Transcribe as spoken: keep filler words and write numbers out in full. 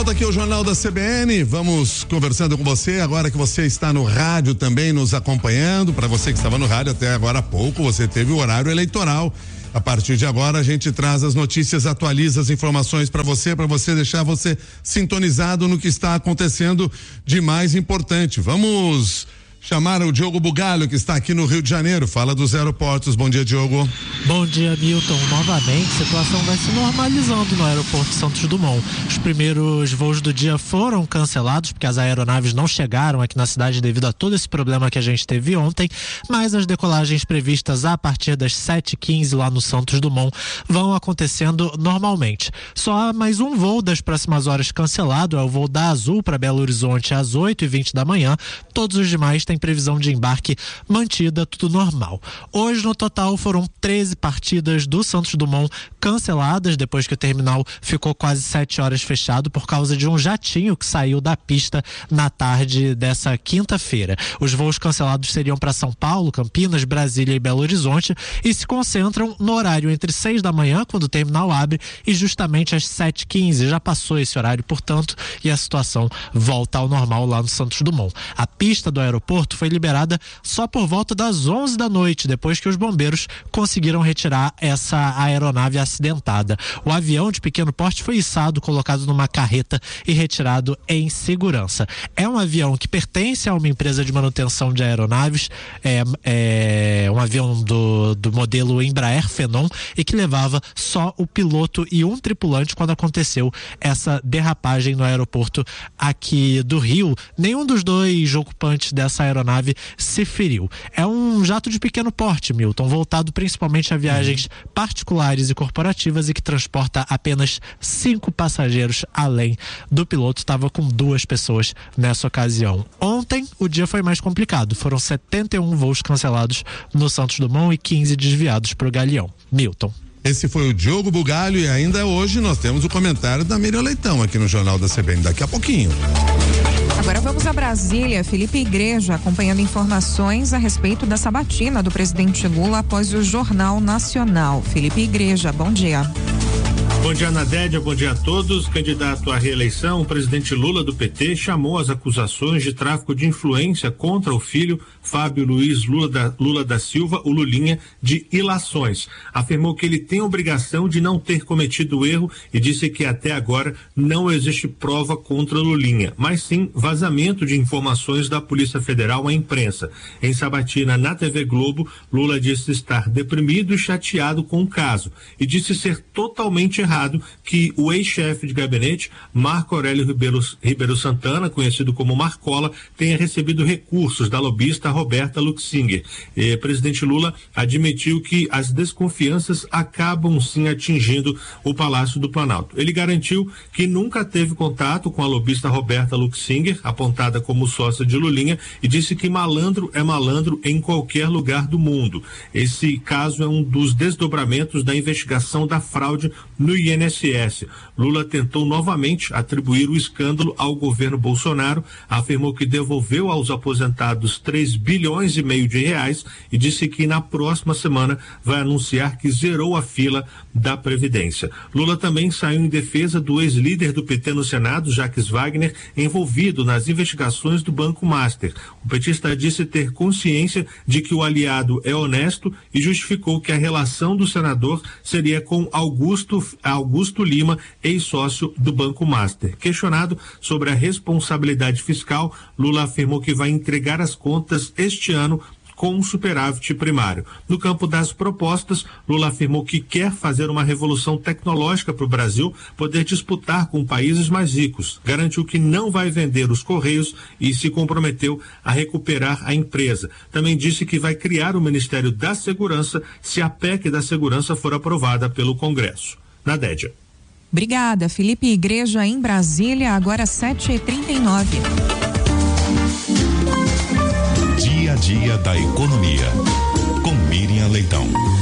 volta aqui ao Jornal da C B N, vamos conversando com você, agora que você está no rádio também nos acompanhando, para você que estava no rádio até agora há pouco, você teve o horário eleitoral. A partir de agora a gente traz as notícias, atualiza as informações para você, para você deixar você sintonizado no que está acontecendo de mais importante. Vamos chamar o Diogo Bugalho, que está aqui no Rio de Janeiro, fala dos aeroportos. Bom dia, Diogo. Bom dia, Milton. Novamente, a situação vai se normalizando no aeroporto Santos Dumont. Os primeiros voos do dia foram cancelados, porque as aeronaves não chegaram aqui na cidade devido a todo esse problema que a gente teve ontem, mas as decolagens previstas a partir das sete e quinze lá no Santos Dumont vão acontecendo normalmente. Só há mais um voo das próximas horas cancelado, é o voo da Azul para Belo Horizonte às oito e vinte da manhã. Todos os demais tem previsão de embarque mantida, tudo normal. Hoje, no total, foram treze partidas do Santos Dumont canceladas, depois que o terminal ficou quase sete horas fechado por causa de um jatinho que saiu da pista na tarde dessa quinta-feira. Os voos cancelados seriam para São Paulo, Campinas, Brasília e Belo Horizonte e se concentram no horário entre seis da manhã, quando o terminal abre, e justamente às sete e quinze. Já passou esse horário, portanto, e a situação volta ao normal lá no Santos Dumont. A pista do aeroporto foi liberada só por volta das onze da noite, depois que os bombeiros conseguiram retirar essa aeronave acidentada. O avião de pequeno porte foi içado, colocado numa carreta e retirado em segurança. É um avião que pertence a uma empresa de manutenção de aeronaves, é, é um avião do, do modelo Embraer Phenom e que levava só o piloto e um tripulante quando aconteceu essa derrapagem no aeroporto aqui do Rio. Nenhum dos dois ocupantes dessa aeronave se feriu. É um jato de pequeno porte, Milton, voltado principalmente a viagens uhum. particulares e corporativas e que transporta apenas cinco passageiros, além do piloto. Estava com duas pessoas nessa ocasião. Ontem o dia foi mais complicado. Foram setenta e um voos cancelados no Santos Dumont e quinze desviados para o Galeão. Milton. Esse foi o Diogo Bugalho e ainda hoje nós temos o comentário da Miriam Leitão aqui no Jornal da C B N, daqui a pouquinho. Agora vamos a Brasília. Felipe Igreja acompanhando informações a respeito da sabatina do presidente Lula após o Jornal Nacional. Felipe Igreja, bom dia. Bom dia, Nadédia, bom dia a todos. Candidato à reeleição, o presidente Lula do P T chamou as acusações de tráfico de influência contra o filho Fábio Luiz Lula da, Lula da Silva, o Lulinha, de ilações. Afirmou que ele tem obrigação de não ter cometido o erro e disse que até agora não existe prova contra Lulinha, mas sim vazamento de informações da Polícia Federal à imprensa. Em sabatina na T V Globo, Lula disse estar deprimido e chateado com o caso e disse ser totalmente errado que o ex-chefe de gabinete, Marco Aurélio Ribeiro, Ribeiro Santana, conhecido como Marcola, tenha recebido recursos da lobista Roberta Luxinger. E, presidente Lula admitiu que as desconfianças acabam sim atingindo o Palácio do Planalto. Ele garantiu que nunca teve contato com a lobista Roberta Luxinger, apontada como sócia de Lulinha, e disse que malandro é malandro em qualquer lugar do mundo. Esse caso é um dos desdobramentos da investigação da fraude no I N S S. Lula tentou novamente atribuir o escândalo ao governo Bolsonaro, afirmou que devolveu aos aposentados três bilhões e meio de reais e disse que na próxima semana vai anunciar que zerou a fila da Previdência. Lula também saiu em defesa do ex-líder do P T no Senado, Jacques Wagner, envolvido nas investigações do Banco Master. O petista disse ter consciência de que o aliado é honesto e justificou que a relação do senador seria com Augusto Augusto Lima, ex-sócio do Banco Master. Questionado sobre a responsabilidade fiscal, Lula afirmou que vai entregar as contas este ano com um superávit primário. No campo das propostas, Lula afirmou que quer fazer uma revolução tecnológica para o Brasil poder disputar com países mais ricos. Garantiu que não vai vender os Correios e se comprometeu a recuperar a empresa. Também disse que vai criar o Ministério da Segurança se a P E C da Segurança for aprovada pelo Congresso. Nadédia. Obrigada, Felipe Igreja em Brasília, agora sete e trinta e nove. Dia a dia da economia, com Miriam Leitão.